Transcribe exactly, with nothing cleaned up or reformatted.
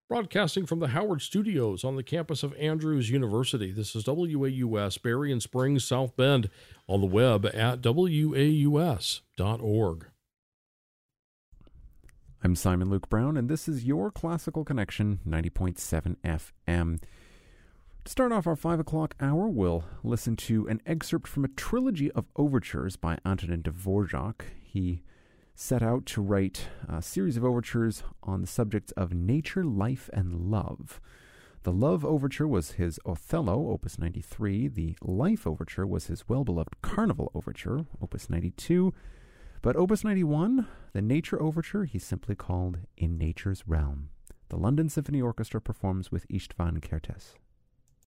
Broadcasting from the Howard Studios on the campus of Andrews University, this is W A U S, Berrien Springs, South Bend, on the web at W A U S dot org. I'm Simon Luke Brown, and this is your Classical Connection, ninety point seven F M. To start off our five o'clock hour, we'll listen to an excerpt from a trilogy of overtures by Antonin Dvorak. He set out to write a series of overtures on the subjects of nature, life, and love. The Love Overture was his Othello, Opus ninety-three. The Life Overture was his well-beloved Carnival Overture, Opus ninety-two. But Opus ninety-one, the Nature Overture, he simply called In Nature's Realm. The London Symphony Orchestra performs with Istvan Kertész.